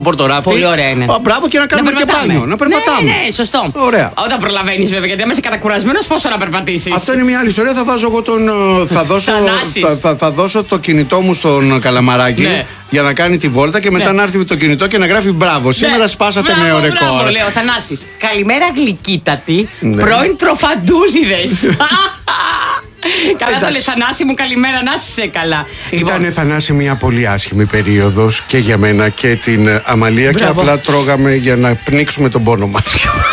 Πορτοράφτη. Πολύ ωραία είναι. Μπράβο, και να κάνουμε και μπάνιο. Να περπατάμε. Ναι, σωστό. Ωραία. Όταν προλαβαίνεις, βέβαια, γιατί άμα είσαι κατακουρασμένος, πόσο να περπατήσεις. Αυτό είναι μια άλλη ιστορία. Θα βάζω εγώ τον. Θα δώσω το κινητό μου στον Καλαμαράκη, ναι, για να κάνει τη βόλτα και μετά, ναι, να έρθει με το κινητό και να γράφει μπράβο. Ναι. Σήμερα σπάσατε νέο ρεκόρ. Μπράβο, λέω, Θανάσης. Καλημέρα, γλυκύτατη. Ναι. Πρώην τροφαντούλιδες. Καλά το λες, Θανάση μου, καλημέρα, να είσαι καλά. Ήτανε, Θανάση, μια πολύ άσχημη περίοδος και για μένα και την Αμαλία. Μπράβο. Και απλά τρώγαμε για να πνίξουμε τον πόνο μας.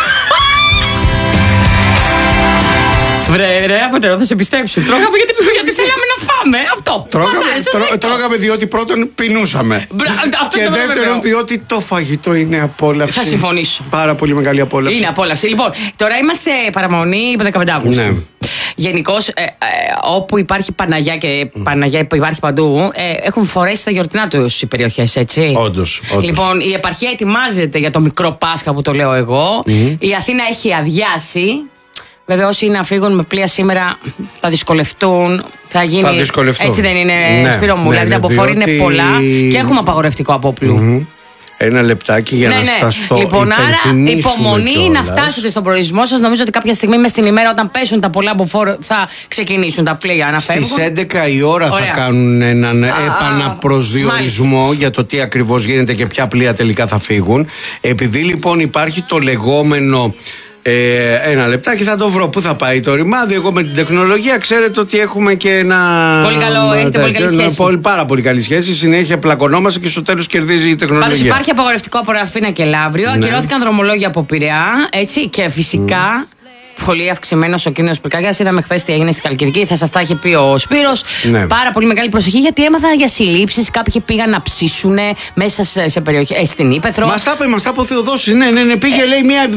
Βρε, αποτελώ, θα σε πιστέψουν. Τρώγαμε γιατί θέλαμε να φάμε. Αυτό. Τρώγαμε διότι πρώτον πεινούσαμε. Και δεύτερον διότι το φαγητό είναι απόλαυση. Θα συμφωνήσω. Πάρα πολύ μεγάλη απόλαυση. Είναι απόλαυση. Λοιπόν, τώρα είμαστε παραμονή 15 Αυγούστου. Ναι. Γενικώς, όπου υπάρχει Παναγιά και Παναγιά υπάρχει παντού, έχουν φορέσει τα γιορτινά τους οι περιοχές, έτσι. Όντως. Λοιπόν, η επαρχία ετοιμάζεται για το μικρό Πάσχα που το λέω εγώ. Η Αθήνα έχει αδειάσει. Βέβαια, όσοι είναι να φύγουν με πλοία σήμερα θα δυσκολευτούν. Θα δυσκολευτούν. Έτσι δεν είναι, ναι, Σπύρο μου? Δηλαδή τα αποφόρη είναι πολλά και έχουμε απαγορευτικό απόπλου. Ένα λεπτάκι για να σας το λοιπόν, άρα υπομονή να φτάσετε στον προορισμό σας. Νομίζω ότι κάποια στιγμή μες στην ημέρα, όταν πέσουν τα πολλά αποφόρο, θα ξεκινήσουν τα πλοία να φεύγουν. Στις 11 η ώρα θα κάνουν έναν επαναπροσδιορισμό για το τι ακριβώς γίνεται και ποια πλοία τελικά θα φύγουν. Επειδή λοιπόν υπάρχει το λεγόμενο. Ένα λεπτάκι θα το βρω. Πού θα πάει το ρημάδι? Εγώ με την τεχνολογία ξέρετε ότι έχουμε και ένα. Πολύ καλό, έχετε πολύ καλή σχέση. Πάρα πολύ καλή σχέση. Συνέχεια πλακωνόμαστε και στο τέλος κερδίζει η τεχνολογία. Πάντως υπάρχει απαγορευτικό από Ραφίνα και Λαύριο. Ναι. Ακυρώθηκαν δρομολόγια από Πειραιά. Έτσι, και φυσικά. Πολύ αυξημένος ο κίνδυνος πυρκαγιάς. Είδαμε χθες τι έγινε στη Χαλκιδική. Θα σας τα είχε πει ο Σπύρος. Ναι. Πάρα πολύ μεγάλη προσοχή, γιατί έμαθα για συλλήψεις. Κάποιοι πήγαν να ψήσουν μέσα σε περιοχές στην Ήπεθρο. Μας τα είπε ο Θεοδόσης. Ναι. Πήγε, λέει, μια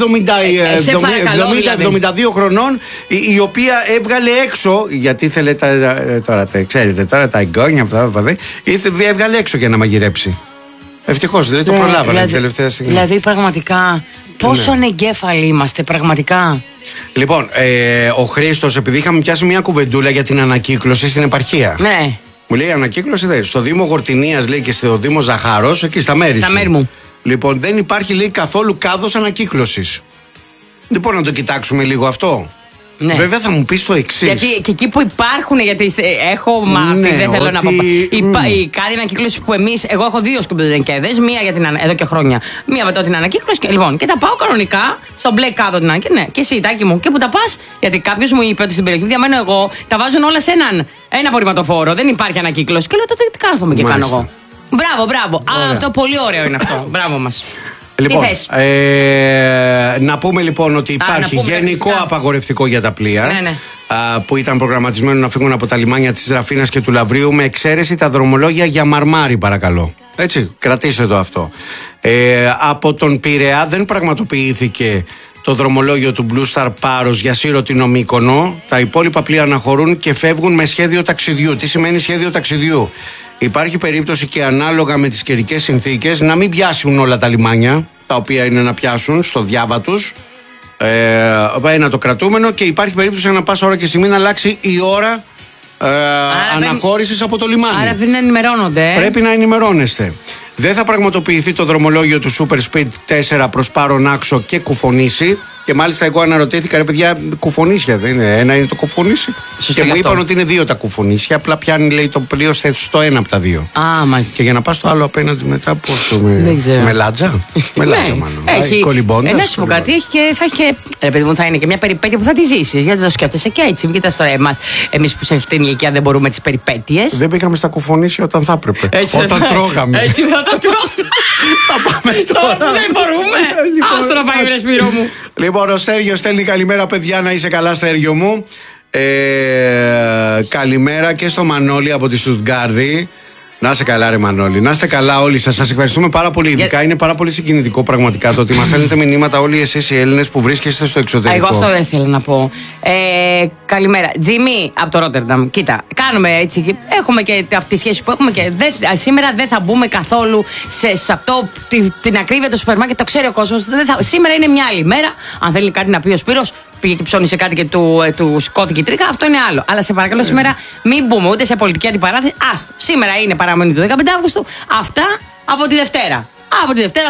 70-72 χρονών, η οποία έβγαλε έξω. Γιατί ήθελε τώρα, ξέρετε, τώρα τα εγγόνια αυτά. Έβγαλε έξω για να μαγειρέψει. Ευτυχώς, δηλαδή το προλάβανε την τελευταία στιγμή. Δηλαδή, πραγματικά. Πόσο ανεγκέφαλοι είμαστε, πραγματικά. Λοιπόν, ο Χρήστος, επειδή είχαμε πιάσει μια κουβεντούλα για την ανακύκλωση στην επαρχία. Ναι. Μου λέει ανακύκλωση στο Δήμο Γορτινίας, λέει, και στο Δήμο Ζαχάρος, εκεί στα μέρη σου. Στα μέρη μου. Λοιπόν, δεν υπάρχει, λέει, καθόλου κάδος ανακύκλωσης. Λοιπόν, να το κοιτάξουμε λίγο αυτό. Ναι. Βέβαια θα μου πεις το εξής. Γιατί και εκεί που υπάρχουν, γιατί έχω μάθει, ναι, δεν θέλω να πω. Η κάδη ανακύκλωση που εγώ έχω 2 σκουπιδενκέδες, μία για την εδώ και χρόνια. Μία μετά την ανακύκλωση. Λοιπόν, και τα πάω κανονικά στο μπλε κάδο την ανακύκλωση. Ναι, και εσύ, Τάκη μου, και που τα πας, γιατί κάποιος μου είπε ότι στην περιοχή που διαμένω εγώ τα βάζουν όλα σε ένα απορριμματοφόρο. Δεν υπάρχει ανακύκλωση. Και λέω, τότε τι κάθομαι και κάνω εγώ. Μπράβο. Αυτό πολύ ωραίο είναι αυτό. Μπράβο μας. Λοιπόν, να πούμε λοιπόν ότι υπάρχει γενικό απαγορευτικό για τα πλοία, ναι. Που ήταν προγραμματισμένο να φύγουν από τα λιμάνια της Ραφίνας και του Λαυρίου, με εξαίρεση τα δρομολόγια για Μαρμάρι, παρακαλώ. Έτσι, κρατήστε το αυτό. Από τον Πειραιά δεν πραγματοποιήθηκε το δρομολόγιο του Blue Star Πάρος για Σύρωτινο Μύκονο. Τα υπόλοιπα πλοία αναχωρούν και φεύγουν με σχέδιο ταξιδιού. Τι σημαίνει σχέδιο ταξιδιού? Υπάρχει περίπτωση και ανάλογα με τις καιρικές συνθήκες να μην πιάσουν όλα τα λιμάνια, τα οποία είναι να πιάσουν στο διάβα τους ένα το κρατούμενο, και υπάρχει περίπτωση να πάσα ώρα και στιγμή να αλλάξει η ώρα αναχώρησης από το λιμάνι. Άρα πρέπει να ενημερώνονται. Πρέπει να ενημερώνεστε. Δεν θα πραγματοποιηθεί το δρομολόγιο του Super Speed 4 προς Πάρον Άξο και Κουφονήσι. Και μάλιστα εγώ αναρωτήθηκα, ρε παιδιά, κουφονίσια δεν είναι? Ένα είναι το κουφονήσι. Και μου είπαν ότι είναι 2 τα κουφονίσια. Απλά πιάνει, λέει, το πλοίο στο ένα από τα 2. Μάλιστα. Και για να πας στο άλλο απέναντι μετά, πώς με λάτζα. Με λάτζα, μάλλον. Έχει κολυμπώντας. Να σου πω κάτι, θα έχει και. Ρε παιδί μου, θα είναι και μια περιπέτεια που θα τη ζήσεις. Γιατί το σκέφτεσαι και έτσι. Κοίτα τώρα εμείς που σε αυτήν την ηλικία δεν μπορούμε τις περιπέτειες. Δεν πήγαμε στα κουφονίσια όταν θα έπρεπε. Όταν τρώγαμε. Έτσι, όταν τρώγαμε. Θα πάμε τώρα. Δεν μπορούμε. Άστο να πάει, Σπύρο μου. Λοιπόν, ο Στέργιος στέλνει καλημέρα, παιδιά, να είσαι καλά, Στέργιο μου. Καλημέρα και στο Μανώλη από τη Στουτγκάρδη. Να είστε καλά, ρε Μανώλη. Να είστε καλά όλοι σας. Σας ευχαριστούμε πάρα πολύ. Ειδικά είναι πάρα πολύ συγκινητικό πραγματικά το ότι μας στέλνετε μηνύματα όλοι εσείς οι Έλληνες που βρίσκεστε στο εξωτερικό. Εγώ αυτό δεν θέλω να πω. Καλημέρα. Τζίμι από το Ρότερνταμ. Κοίτα, κάνουμε έτσι. Έχουμε και αυτή τη σχέση που έχουμε και σήμερα δεν θα μπούμε καθόλου σε αυτό την ακρίβεια του σούπερ μάρκετ. Το ξέρει ο κόσμος. Σήμερα είναι μια άλλη μέρα. Αν θέλει κάτι να πει ο Σπύρος, πήγε και ψώνισε κάτι και του σκόθηκε η τρίκα, αυτό είναι άλλο. Αλλά σε παρακαλώ, σήμερα μην μπούμε ούτε σε πολιτική αντιπαράθεση. Άστο. Σήμερα είναι παραμονή του 15 Αύγουστου. Αυτά από τη Δευτέρα. Από τη Δευτέρα